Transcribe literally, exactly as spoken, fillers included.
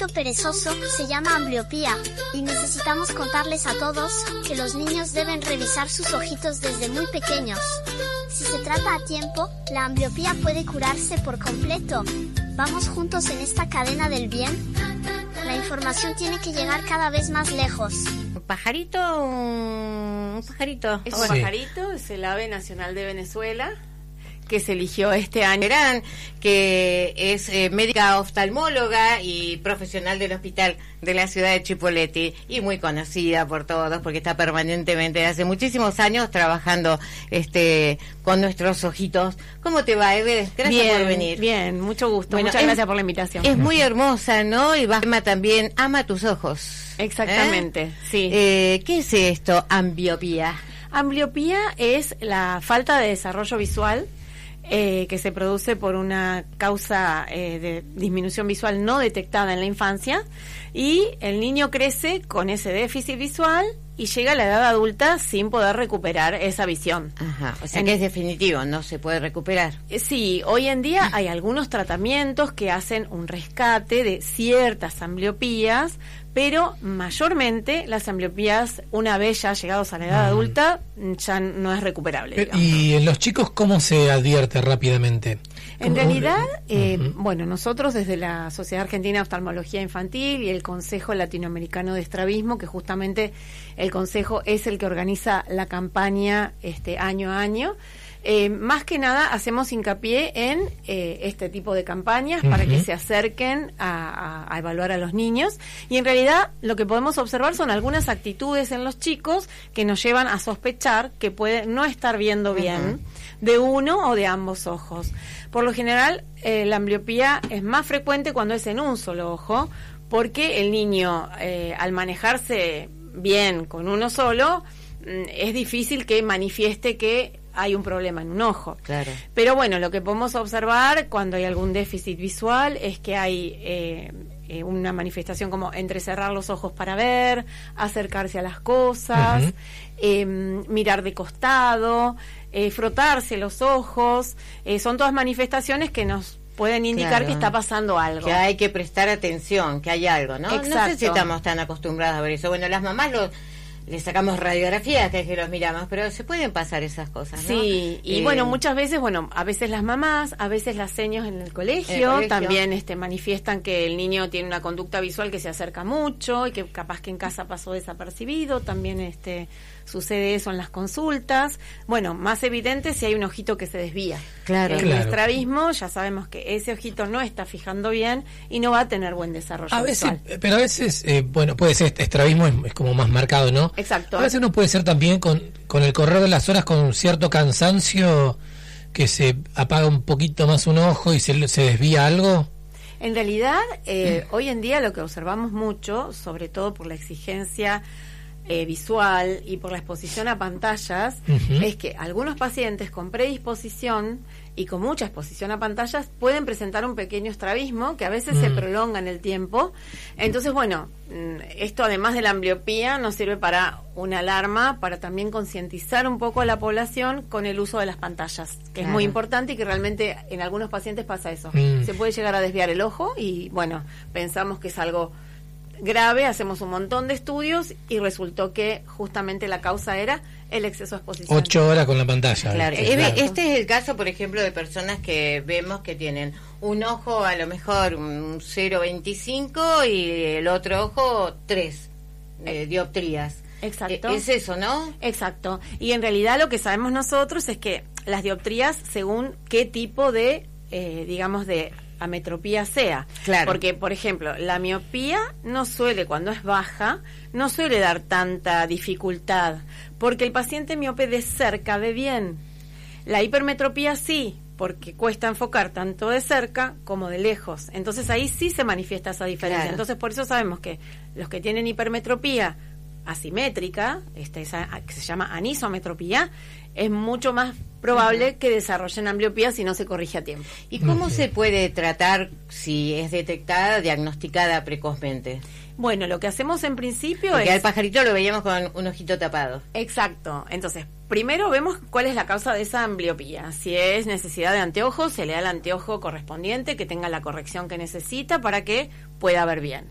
pajarito perezoso se llama ambliopía y necesitamos contarles a todos que los niños deben revisar sus ojitos desde muy pequeños. Si se trata a tiempo, la ambliopía puede curarse por completo. ¿Vamos juntos en esta cadena del bien? La información tiene que llegar cada vez más lejos. Un pajarito, un pajarito. Es un sí. pajarito, es el ave nacional de Venezuela, que se eligió este año. Verán que es eh, médica oftalmóloga y profesional del hospital de la ciudad de Chipoleti y muy conocida por todos porque está permanentemente hace muchísimos años trabajando este con nuestros ojitos. ¿Cómo te va, Eve? Gracias bien, por venir. Bien, mucho gusto. Bueno, Muchas es, gracias por la invitación. Es muy hermosa, ¿no? Y Ama también ama tus ojos. Exactamente, ¿Eh? sí. Eh, ¿Qué es esto, ambliopía? Ambliopía es la falta de desarrollo visual Eh, que se produce por una causa eh, de disminución visual no detectada en la infancia, y el niño crece con ese déficit visual y llega a la edad adulta sin poder recuperar esa visión. Ajá, o sea en, que es definitivo, no se puede recuperar. Eh, sí, hoy en día hay algunos tratamientos que hacen un rescate de ciertas ambliopías, pero mayormente las ambliopías, una vez ya llegados a la edad adulta, ya no es recuperable. Pero, ¿y en los chicos cómo se advierte rápidamente? En realidad, eh, uh-huh. bueno, nosotros desde la Sociedad Argentina de Oftalmología Infantil y el Consejo Latinoamericano de Estrabismo, que justamente el Consejo es el que organiza la campaña este año a año, Eh, más que nada hacemos hincapié en eh, este tipo de campañas uh-huh. para que se acerquen a, a, a evaluar a los niños, y en realidad lo que podemos observar son algunas actitudes en los chicos que nos llevan a sospechar que puede no estar viendo bien uh-huh. de uno o de ambos ojos. Por lo general eh, la ambliopía es más frecuente cuando es en un solo ojo, porque el niño eh, al manejarse bien con uno solo mm, es difícil que manifieste que hay un problema en un ojo. Claro. Pero bueno, lo que podemos observar cuando hay algún déficit visual es que hay eh, eh, una manifestación como entrecerrar los ojos para ver, acercarse a las cosas, uh-huh. eh, mirar de costado, eh, frotarse los ojos, eh, son todas manifestaciones que nos pueden indicar claro. que está pasando algo. Que hay que prestar atención, que hay algo, ¿no? Exacto. No sé si estamos tan acostumbrados a ver eso. Bueno, las mamás lo... le sacamos radiografías que es que los miramos, pero se pueden pasar esas cosas, ¿no? Sí, y eh, bueno, muchas veces, bueno, a veces las mamás, a veces las señas en el colegio, el colegio. también este manifiestan que el niño tiene una conducta visual que se acerca mucho y que capaz que en casa pasó desapercibido, también este sucede eso en las consultas. Bueno, más evidente si hay un ojito que se desvía. Claro. En claro. el estrabismo ya sabemos que ese ojito no está fijando bien y no va a tener buen desarrollo a veces, visual. Pero a veces, eh, bueno, puede ser, este estrabismo es, es como más marcado, ¿no? Exacto. A veces uno puede ser también con, con el correr de las horas, con un cierto cansancio, que se apaga un poquito más un ojo y se, se desvía algo. En realidad, eh, hoy en día lo que observamos mucho, sobre todo por la exigencia eh, visual y por la exposición a pantallas, uh-huh. es que algunos pacientes con predisposición y con mucha exposición a pantallas pueden presentar un pequeño estrabismo que a veces mm. se prolonga en el tiempo. Entonces, bueno, esto además de la ambliopía nos sirve para una alarma, para también concientizar un poco a la población con el uso de las pantallas, que claro. es muy importante y que realmente en algunos pacientes pasa eso. Mm. Se puede llegar a desviar el ojo y, bueno, pensamos que es algo grave, hacemos un montón de estudios y resultó que justamente la causa era el exceso de exposición. Ocho horas con la pantalla. Claro. Sí, claro. Este es el caso, por ejemplo, de personas que vemos que tienen un ojo a lo mejor un cero coma veinticinco y el otro ojo tres eh, dioptrías. Exacto. Es eso, ¿no? Exacto. Y en realidad lo que sabemos nosotros es que las dioptrías, según qué tipo de, eh, digamos, de ametropía sea. Claro. Porque, por ejemplo, la miopía no suele, cuando es baja, no suele dar tanta dificultad, porque el paciente miope de cerca ve bien. La hipermetropía sí, porque cuesta enfocar tanto de cerca como de lejos. Entonces ahí sí se manifiesta esa diferencia. Claro. Entonces por eso sabemos que los que tienen hipermetropía asimétrica, este, esa que se llama anisometropía, es mucho más probable uh-huh. que desarrollen ambliopía si no se corrige a tiempo. ¿Y cómo uh-huh. se puede tratar si es detectada, diagnosticada precozmente? Bueno, lo que hacemos en principio Porque es... al pajarito lo veíamos con un ojito tapado. Exacto. Entonces, primero vemos cuál es la causa de esa ambliopía. Si es necesidad de anteojos, se le da el anteojo correspondiente que tenga la corrección que necesita para que pueda ver bien.